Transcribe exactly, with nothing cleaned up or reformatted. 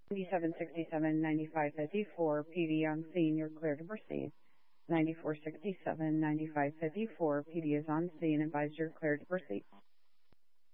ninety-seven sixty-seven ninety-five fifty-four, P D on scene, you're clear to proceed. ninety-four sixty-seven ninety-five fifty-four, P D is on scene, advise you're clear to proceed.